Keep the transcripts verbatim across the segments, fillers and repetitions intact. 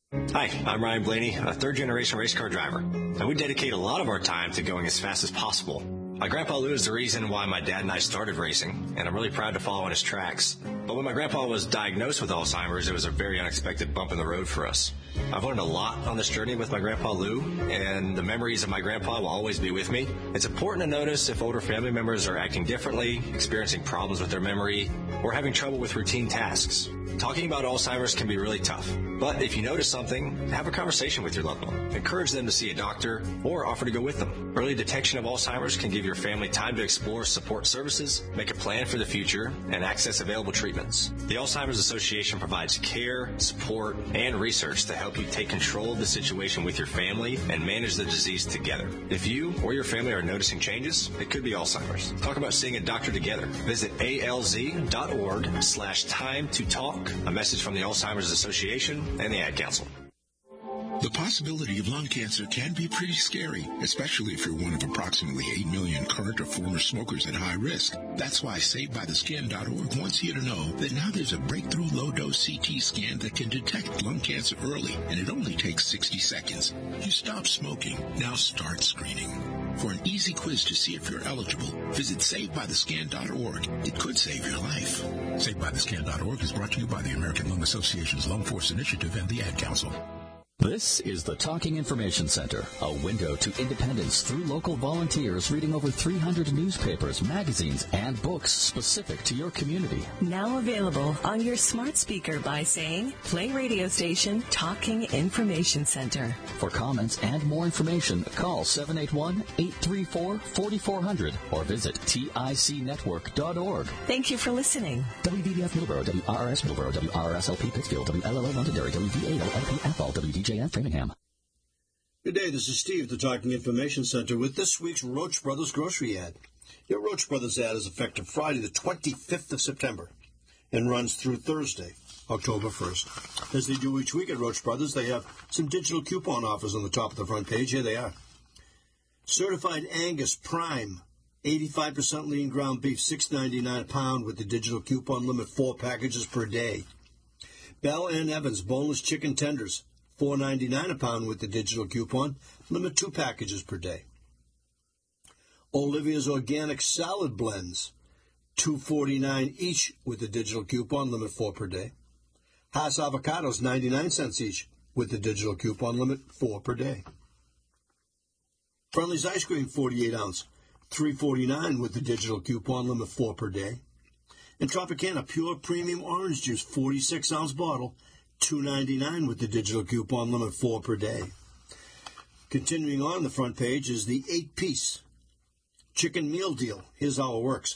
Hi, I'm Ryan Blaney, a third-generation race car driver, and we dedicate a lot of our time to going as fast as possible. My Grandpa Lou is the reason why my dad and I started racing, and I'm really proud to follow in his tracks. But when my grandpa was diagnosed with Alzheimer's, it was a very unexpected bump in the road for us. I've learned a lot on this journey with my Grandpa Lou, and the memories of my grandpa will always be with me. It's important to notice if older family members are acting differently, experiencing problems with their memory, or having trouble with routine tasks. Talking about Alzheimer's can be really tough, but if you notice something, have a conversation with your loved one. Encourage them to see a doctor or offer to go with them. Early detection of Alzheimer's can give your family time to explore support services, make a plan for the future, and access available treatments. The Alzheimer's Association provides care, support, and research to help you take control of the situation with your family and manage the disease together. If you or your family are noticing changes, it could be Alzheimer's. Talk about seeing a doctor together. Visit alz.org slash time to talk. A message from the Alzheimer's Association and the Ad Council. The possibility of lung cancer can be pretty scary, especially if you're one of approximately eight million current or former smokers at high risk. That's why Saved By The Skin dot org wants you to know that now there's a breakthrough low-dose C T scan that can detect lung cancer early, and it only takes sixty seconds. You stop smoking. Now start screening. For an easy quiz to see if you're eligible, visit Saved By The Skin dot org. It could save your life. Saved By The Skin dot org is brought to you by the American Lung Association's Lung Force Initiative and the Ad Council. This is the Talking Information Center, a window to independence through local volunteers reading over three hundred newspapers, magazines, and books specific to your community. Now available on your smart speaker by saying, play radio station Talking Information Center. For comments and more information, call seven eight one, eight three four, four four zero zero or visit tic network dot org. Thank you for listening. W B D F Middleborough, W R R S Middleborough, W R R S L P Pittsfield, W L L O Londonderry, W V A L L P F L, W D J F Framingham. Good day, this is Steve, the Talking Information Center, with this week's Roach Brothers grocery ad. Your Roach Brothers ad is effective Friday, the twenty-fifth of September, and runs through Thursday, October first. As they do each week at Roach Brothers, they have some digital coupon offers on the top of the front page. Here they are. Certified Angus Prime, eighty-five percent lean ground beef, six ninety-nine a pound with the digital coupon limit, four packages per day. Bell and Evans boneless chicken tenders, four ninety-nine a pound with the digital coupon, limit two packages per day. Olivia's organic salad blends, two forty-nine each with the digital coupon, limit four per day. Haas avocados, ninety-nine cents each with the digital coupon, limit four per day. Friendly's ice cream, forty-eight ounce, three forty-nine with the digital coupon, limit four per day. And Tropicana pure premium orange juice, forty-six ounce bottle, two ninety-nine with the digital coupon, limit four per day. Continuing on the front page is the eight-piece chicken meal deal. Here's how it works.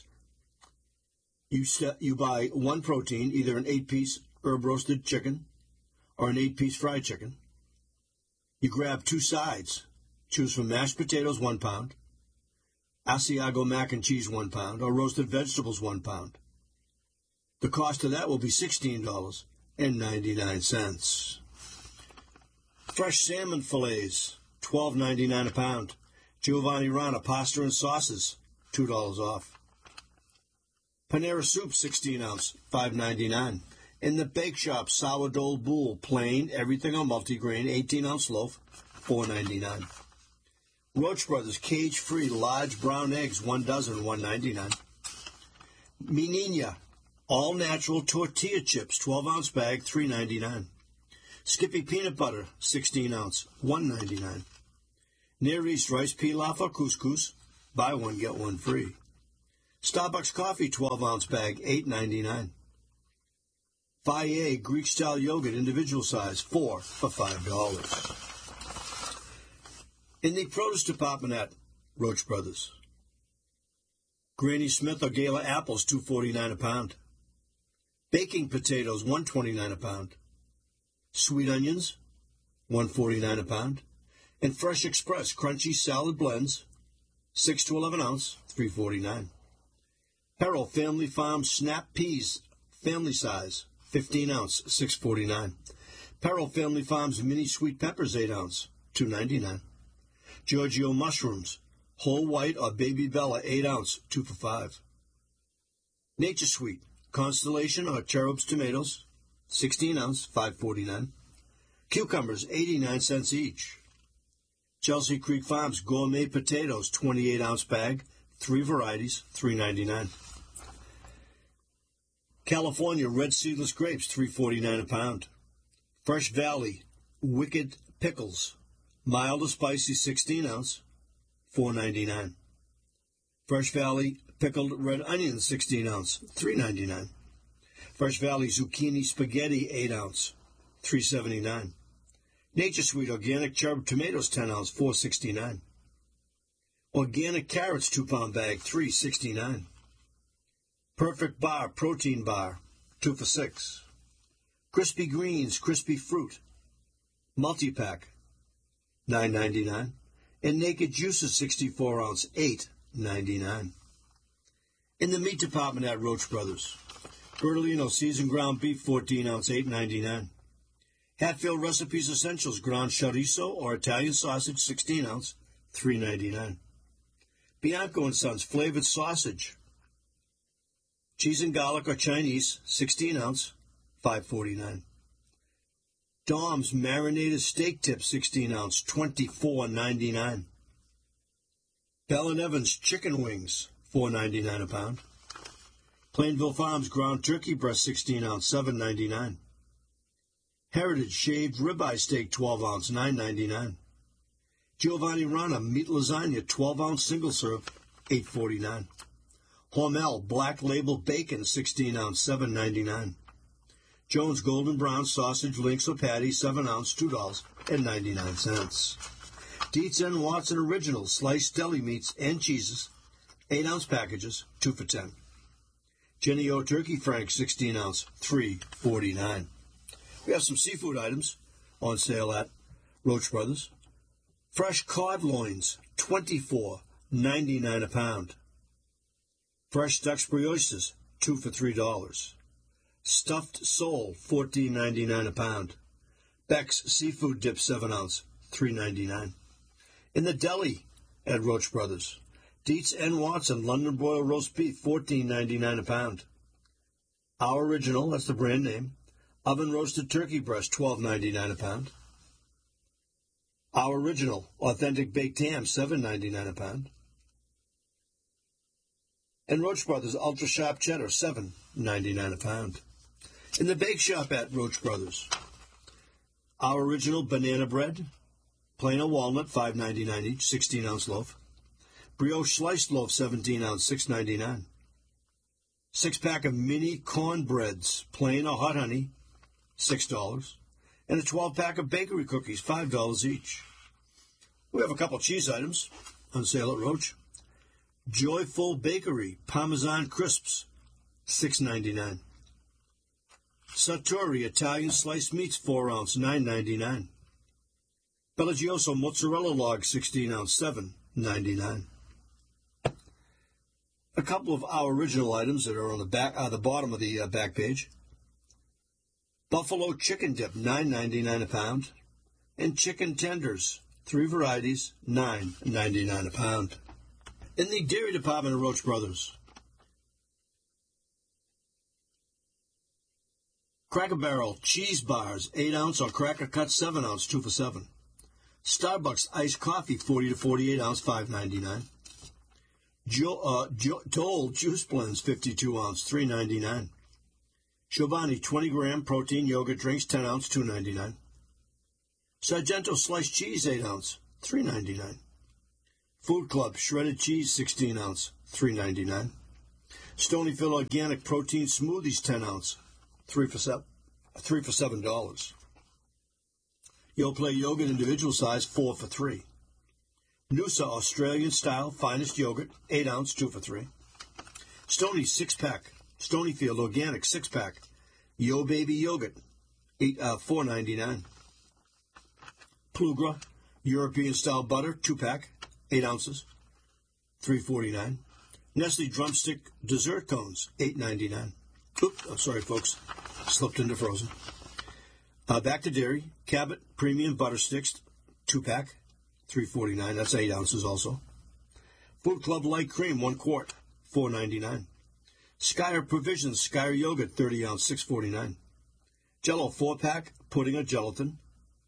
You set, you buy one protein, either an eight-piece herb-roasted chicken or an eight-piece fried chicken. You grab two sides. Choose from mashed potatoes, one pound, Asiago mac and cheese, one pound, or roasted vegetables, one pound. The cost of that will be sixteen dollars and ninety-nine cents. Fresh salmon fillets, twelve ninety-nine a pound. Giovanni Rana pasta and sauces, two dollars off. Panera soup, sixteen ounce, five ninety-nine. In the Bake Shop, sourdough boule, plain, everything on multigrain, eighteen ounce loaf, four ninety-nine. Roach Brothers cage-free large brown eggs, one dozen, one ninety-nine. Menina all-natural tortilla chips, twelve ounce bag, three ninety-nine. Skippy peanut butter, sixteen ounce, one ninety-nine. Near East rice pilaf or couscous, buy one get one free. Starbucks coffee, twelve ounce bag, eight ninety-nine. Fage Greek style yogurt, individual size, four for five dollars. In the produce department at Roach Brothers, Granny Smith or Gala apples, two forty-nine a pound. Baking potatoes, one twenty-nine a pound. Sweet onions, one forty-nine a pound. And Fresh Express crunchy salad blends, six to eleven ounce, three forty-nine. Peril Family Farm snap peas, family size, fifteen ounce, six forty-nine. Peril Family Farms mini sweet peppers, eight ounce, two ninety-nine. Giorgio mushrooms, whole white or baby Bella, eight ounce, two for five. Nature Sweet, Constellation or Cherub's tomatoes, sixteen ounce, five forty-nine. Cucumbers, eighty-nine cents each. Chelsea Creek Farms gourmet potatoes, twenty-eight ounce bag, three varieties, three ninety-nine. California red seedless grapes, three forty-nine a pound. Fresh Valley Wicked pickles, mild to spicy, sixteen ounce, four ninety-nine. Fresh Valley pickled red onions, sixteen ounce, three ninety-nine. Fresh Valley zucchini spaghetti, eight ounce, three seventy-nine. Nature Sweet organic cherub tomatoes, ten ounce, four sixty-nine. Organic carrots, two pound bag, three sixty-nine. Perfect Bar protein bar, two for six. Crispy Greens crispy fruit, multi-pack, nine ninety-nine. And Naked Juices, sixty-four ounce, eight ninety-nine. In the meat department at Roach Brothers, Bertolino seasoned ground beef, fourteen ounce, eight ninety-nine. Hatfield Recipes Essentials ground chorizo or Italian sausage, sixteen ounce, three ninety-nine. Bianco and Sons flavored sausage, cheese and garlic or Chinese, sixteen ounce, five forty-nine. Dom's marinated steak tip, sixteen ounce, twenty-four ninety-nine. Bell and Evans chicken wings, four ninety-nine a pound. Plainville Farms ground turkey breast, sixteen ounce, seven ninety-nine. Heritage shaved ribeye steak, twelve ounce, nine ninety-nine. Giovanni Rana meat lasagna, twelve ounce single serve, eight forty-nine. Hormel black label bacon, sixteen ounce, seven ninety-nine. Jones golden brown sausage links or patty, seven ounce, two dollars and ninety-nine cents. Dietz and Watson original sliced deli meats and cheeses, eight ounce packages, two for ten. Jenny O turkey frank, sixteen ounce, three forty-nine. We have some seafood items on sale at Roach Brothers. Fresh cod loins, twenty-four ninety-nine a pound. Fresh Duxbury oysters, two for three dollars. Stuffed sole, fourteen ninety-nine a pound. Beck's seafood dip, seven ounce, three ninety-nine. In the deli at Roach Brothers, Dietz and Watson London broiled roast beef, fourteen ninety-nine a pound. Our Original, that's the brand name. Oven roasted turkey breast, twelve ninety-nine a pound. Our Original authentic baked ham, seven ninety-nine a pound. And Roach Brothers ultra sharp cheddar, seven ninety-nine a pound. In the bake shop at Roach Brothers, Our Original banana bread, plain or walnut, five ninety-nine each, sixteen ounce loaf. Brioche sliced loaf, seventeen ounce, six ninety-nine. Six pack of mini cornbreads, plain or hot honey, six dollars. And a twelve pack of bakery cookies, five dollars each. We have a couple cheese items on sale at Roach. Joyful Bakery Parmesan Crisps, six ninety-nine. Sartori Italian sliced meats, four ounce, nine ninety-nine. Bellagioso mozzarella log, sixteen ounce, seven ninety-nine. A couple of our original items that are on the back, uh, the bottom of the uh, back page. Buffalo chicken dip, nine ninety-nine a pound, and chicken tenders, three varieties, nine ninety-nine a pound. In the dairy department of Roach Brothers, Cracker Barrel cheese bars, eight ounce or Cracker Cut, seven ounce, two for seven. Starbucks iced coffee, forty to forty-eight ounce, five ninety-nine. Jo, uh, jo, Dole juice blends, fifty-two ounce, three ninety-nine. Giovanni twenty gram protein yogurt drinks, ten ounce, two ninety-nine. Sargento sliced cheese, eight ounce, three ninety-nine. Food Club shredded cheese, sixteen ounce, three ninety-nine. Stonyfield organic protein smoothies, ten ounce, three for seven, three for seven dollars. Yoplait yogurt individual size, four for three. Noosa Australian style finest yogurt, eight ounce, two for three. Stony six pack. Stonyfield organic six pack. Yo Baby yogurt, eight uh, four ninety-nine. Plugra European style butter, two pack, eight ounces, three forty-nine. Nestle drumstick dessert cones, eight ninety-nine. Oop, I'm sorry, folks, slipped into frozen. Uh, back to dairy. Cabot premium butter sticks, two pack, three forty-nine. That's eight ounces also. Food Club light cream, one quart, four ninety-nine. Skyer Provisions Skyer yogurt, thirty ounce, six forty-nine. Jello four pack pudding or gelatin,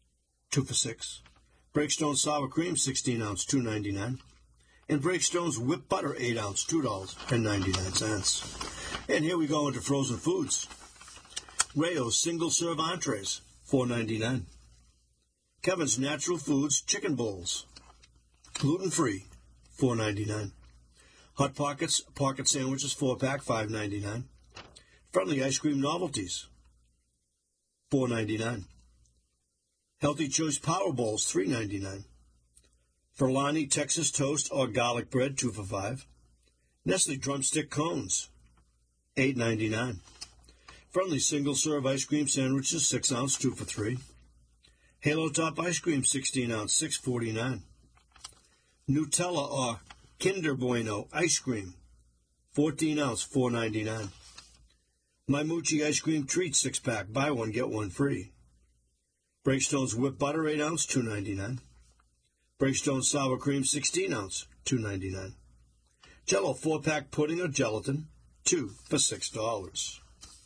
two for six. Breakstone sour cream, sixteen ounce, two ninety-nine. And Breakstone's whipped butter, eight ounce, two dollars and ninety-nine cents. And here we go into frozen foods. Rayo's single serve entrees, four ninety-nine. Kevin's Natural Foods chicken bowls, gluten free, four ninety-nine. Hot Pockets pocket sandwiches, four pack, five ninety-nine. Friendly ice cream novelties, four ninety-nine. Healthy Choice Power Bowls, three ninety-nine. Ferlani Texas Toast or Garlic Bread, two for five. Nestle Drumstick Cones, eight ninety-nine. Friendly Single Serve Ice Cream Sandwiches, six ounce, two for three. Halo Top Ice Cream, sixteen ounce, six forty-nine. Nutella or Kinder Bueno Ice Cream, fourteen ounce, four ninety-nine. My Moochie Ice Cream Treat, six pack, buy one, get one free. Breakstone's Whipped Butter, eight ounce, two ninety-nine. Breakstone Sour Cream, sixteen ounce, two ninety-nine. Jell-O four pack pudding or gelatin, two for six dollars.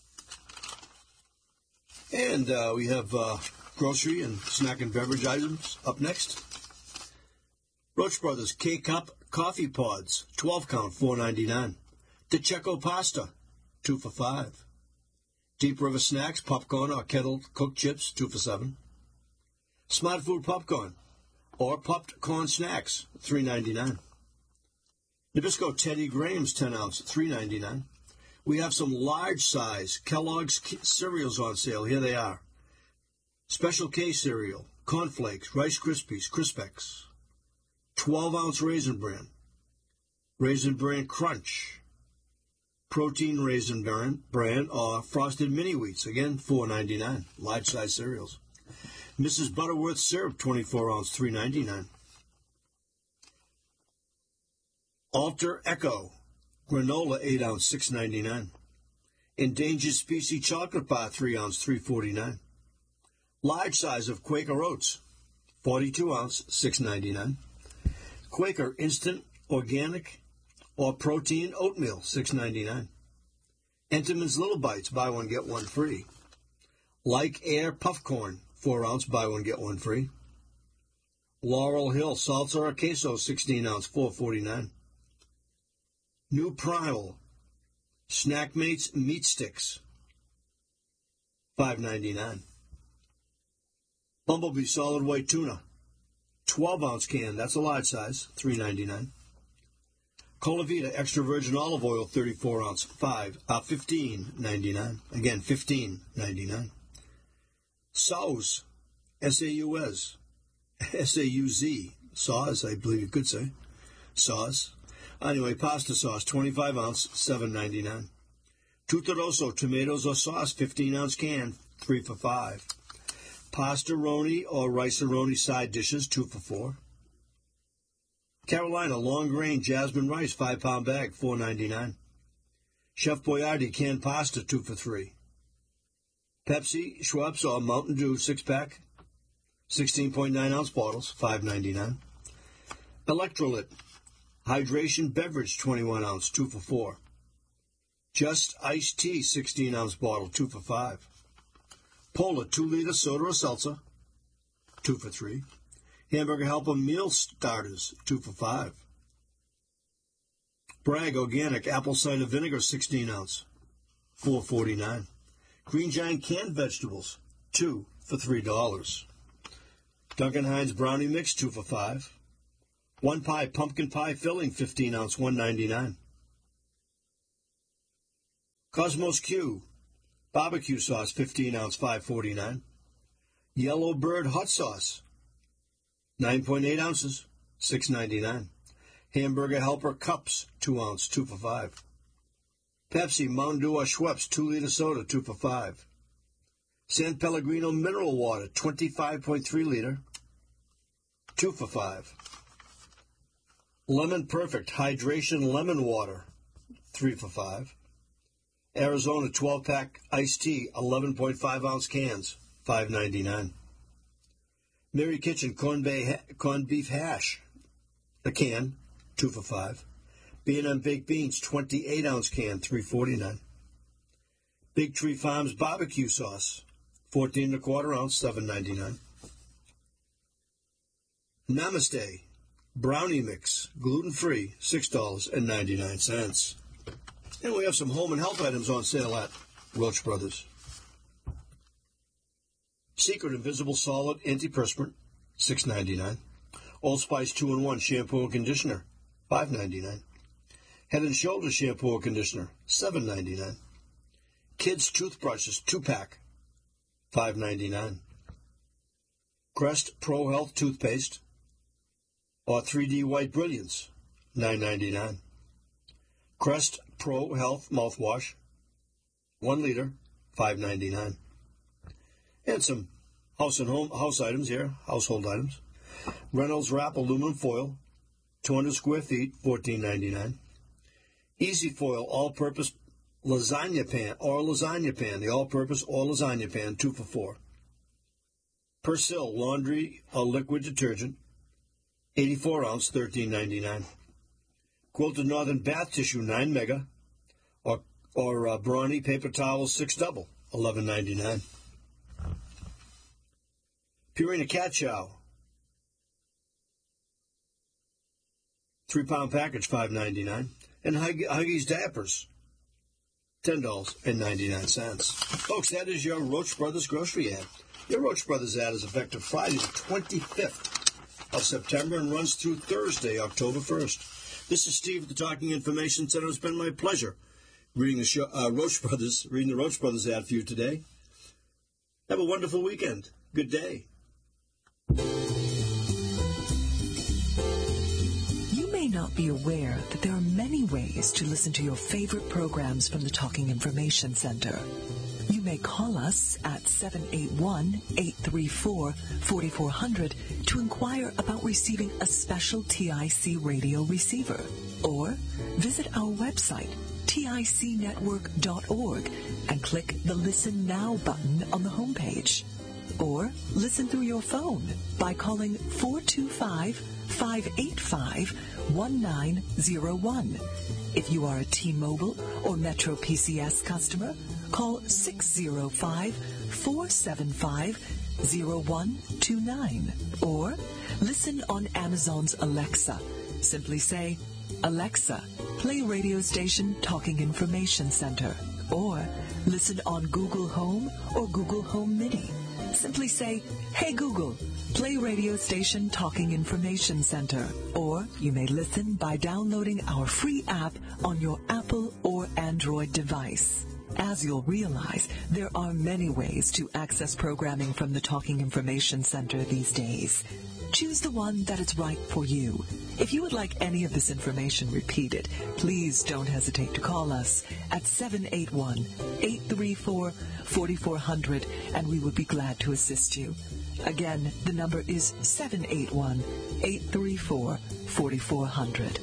And uh, we have uh, grocery and snack and beverage items up next. Roach Brothers K-Cup Coffee Pods, twelve count, four ninety-nine. DeCecco Pasta, two for five. Deep River Snacks, popcorn or kettle cooked chips, two for seven. Smart Food Popcorn or Popped Corn Snacks, three ninety-nine. Nabisco Teddy Grahams, ten ounce, three ninety-nine. We have some large size Kellogg's cereals on sale. Here they are. Special K cereal, cornflakes, Rice Krispies, Crispex. twelve ounce Raisin Bran. Raisin Bran Crunch. Protein Raisin Bran, bran or Frosted Mini Wheats. Again, four ninety-nine. Large size cereals. Missus Butterworth Syrup, twenty-four ounce, three ninety-nine. Alter Echo Granola, eight ounce, six ninety-nine. Endangered Species Chocolate Bar, three ounce, three forty-nine. Large size of Quaker Oats, forty-two ounce, six ninety-nine. Quaker Instant Organic or Protein Oatmeal, six ninety-nine. Entenmann's Little Bites, buy one, get one free. Like Air Puff Corn, four ounce, buy one, get one free. Laurel Hill Salsa or Queso, sixteen ounce, four forty-nine. New Primal Snack Mates Meat Sticks, five ninety-nine. Bumblebee Solid White Tuna, twelve ounce can, that's a large size, three ninety-nine. Colavita Extra Virgin Olive Oil, thirty-four ounce, five, uh, fifteen ninety-nine. Again, fifteen ninety-nine. Sauz, S A U S, S A U Z, Sauz, I believe you could say, Sauz. Anyway, pasta sauce, twenty-five ounce, seven ninety-nine. Tutoroso tomatoes or sauce, fifteen ounce can, three for five. Pasta-roni or rice-a-roni side dishes, two for four. Carolina long grain jasmine rice, five pound bag, four ninety-nine. Chef Boyardee canned pasta, two for three. Pepsi, Schweppes or Mountain Dew six pack, sixteen point nine ounce bottles, five ninety-nine. Electrolit hydration beverage, twenty-one ounce, two for four. Just iced tea, sixteen ounce bottle, two for five. Polar two liter soda or seltzer, two for three. Hamburger Helper meal starters, two for five. Bragg organic apple cider vinegar, sixteen ounce, four forty-nine. Green Giant canned vegetables, two for three dollars. Duncan Hines brownie mix, two for five. One pie pumpkin pie filling, fifteen ounce, one ninety-nine. Cosmos Q barbecue sauce, fifteen ounce, five forty-nine. Yellow Bird hot sauce, nine point eight ounces, six ninety-nine. Hamburger Helper cups, two ounce, two for five. Pepsi, Mountain Dew or Schweppes, two liter soda, two for five. San Pellegrino mineral water, twenty-five point three liter, two for five. Lemon Perfect hydration lemon water, three for five. Arizona twelve pack iced tea, eleven point five ounce cans, five ninety-nine. Mary Kitchen corned corn beef hash, a can, two for five. B and M baked beans, twenty-eight ounce can, three forty-nine. Big Tree Farms barbecue sauce, fourteen and a quarter ounce, seven ninety-nine. Namaste Brownie Mix, gluten-free, six dollars and ninety-nine cents. And we have some home and health items on sale at Roach Brothers. Secret Invisible Solid Antiperspirant, six dollars and ninety-nine cents. Allspice two in one Shampoo and Conditioner, five dollars and ninety-nine cents. Head and Shoulders Shampoo and Conditioner, seven dollars and ninety-nine cents. Kids Toothbrushes, two-pack, five dollars and ninety-nine cents. Crest Pro Health Toothpaste, or three D White Brilliance, nine dollars and ninety-nine cents. Crest Pro Health Mouthwash, one liter, five dollars and ninety-nine cents. And some house and home house items here, household items. Reynolds Wrap Aluminum Foil, two hundred square feet, fourteen dollars and ninety-nine cents. Easy Foil All-Purpose Lasagna Pan, or Lasagna Pan, the All-Purpose or Lasagna Pan, two for four. Persil Laundry or Liquid Detergent, eighty-four ounce, thirteen dollars and ninety-nine cents. Quilted Northern Bath Tissue, nine mega, or, or uh, Brawny Paper Towels, six double, eleven dollars and ninety-nine cents. Purina Cat Chow, three pound package, five dollars and ninety-nine cents. And Hug- Huggies Diapers, ten dollars and ninety-nine cents. Folks, that is your Roach Brothers grocery ad. Your Roach Brothers ad is effective Friday the twenty-fifth of September and runs through Thursday, October first. This is Steve at the Talking Information Center. It's been my pleasure reading the show, uh, Roach Brothers, reading the Roach Brothers ad for you today. Have a wonderful weekend. Good day. You may not be aware that there are many ways to listen to your favorite programs from the Talking Information Center. You may call us at seven eight one, eight three four, four four zero zero to inquire about receiving a special T I C radio receiver, or visit our website, tic network dot org, and click the Listen Now button on the homepage. Or listen through your phone by calling four two five, five eight five, one nine zero one. If you are a T-Mobile or Metro P C S customer, call six zero five, four seven five, zero one two nine. Or listen on Amazon's Alexa. Simply say, Alexa, play radio station Talking Information Center. Or listen on Google Home or Google Home Mini. Simply say, Hey Google, play radio station Talking Information Center. Or you may listen by downloading our free app on your Apple or Android device. As you'll realize, there are many ways to access programming from the Talking Information Center these days. Choose the one that is right for you. If you would like any of this information repeated, please don't hesitate to call us at seven eight one, eight three four, four four zero zero, and we would be glad to assist you. Again, the number is seven eight one, eight three four, four four zero zero.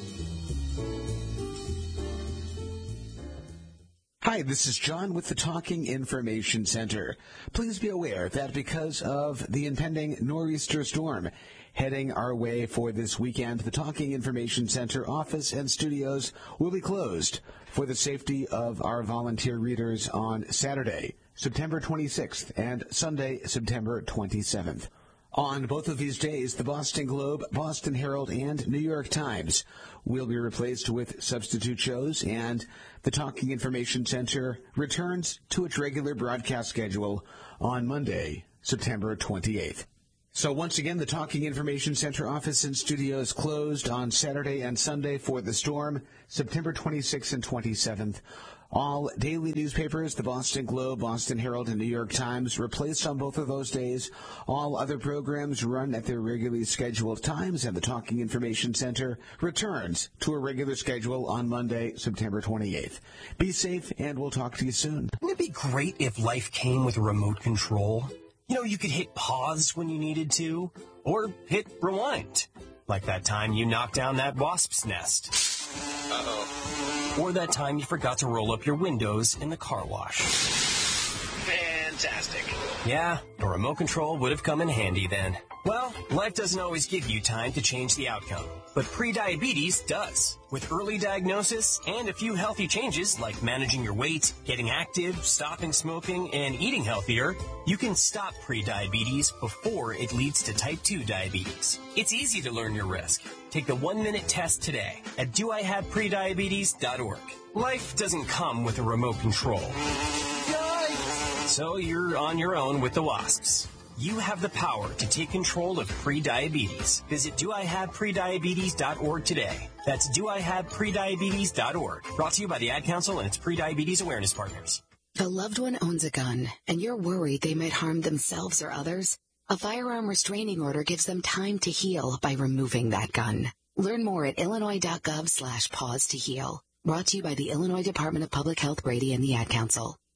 Hi, this is John with the Talking Information Center. Please be aware that because of the impending nor'easter storm heading our way for this weekend, the Talking Information Center office and studios will be closed for the safety of our volunteer readers on Saturday, September twenty-sixth, and Sunday, September twenty-seventh. On both of these days, the Boston Globe, Boston Herald, and New York Times will be replaced with substitute shows, and the Talking Information Center returns to its regular broadcast schedule on Monday, September twenty-eighth. So once again, the Talking Information Center office and studios closed on Saturday and Sunday for the storm, September twenty-sixth and twenty-seventh. All daily newspapers, the Boston Globe, Boston Herald, and New York Times, replaced on both of those days. All other programs run at their regularly scheduled times, and the Talking Information Center returns to a regular schedule on Monday, September twenty-eighth. Be safe, and we'll talk to you soon. Wouldn't it be great if life came with a remote control? You know, you could hit pause when you needed to, or hit rewind, like that time you knocked down that wasp's nest. Uh-oh. Or that time you forgot to roll up your windows in the car wash. Fantastic. Yeah, a remote control would have come in handy then. Well, life doesn't always give you time to change the outcome, but prediabetes does. With early diagnosis and a few healthy changes like managing your weight, getting active, stopping smoking, and eating healthier, you can stop prediabetes before it leads to type two diabetes. It's easy to learn your risk. Take the one-minute test today at do I have prediabetes dot org. Life doesn't come with a remote control. So you're on your own with the WASPs. You have the power to take control of prediabetes. Visit do I have prediabetes dot org today. That's do I have prediabetes dot org. Brought to you by the Ad Council and its prediabetes awareness partners. If a loved one owns a gun and you're worried they might harm themselves or others, a firearm restraining order gives them time to heal by removing that gun. Learn more at illinois.gov slash pause to heal. Brought to you by the Illinois Department of Public Health, Brady, and the Ad Council.